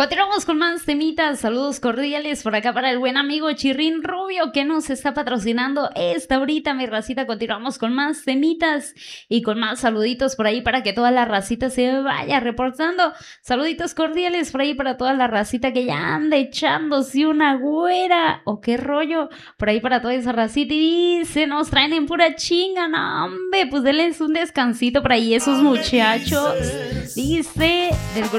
Continuamos con más temitas. Saludos cordiales por acá para el buen amigo Chirrín Rubio que nos está patrocinando esta horita, mi racita. Continuamos con más temitas y con más saluditos por ahí para que toda la racita se vaya reportando. Saluditos cordiales por ahí para toda la racita que ya anda echándose una güera o qué rollo por ahí para toda esa racita. Y dice, nos traen en pura chinga, no hombre, pues denles un descansito por ahí esos muchachos. Dice del grupo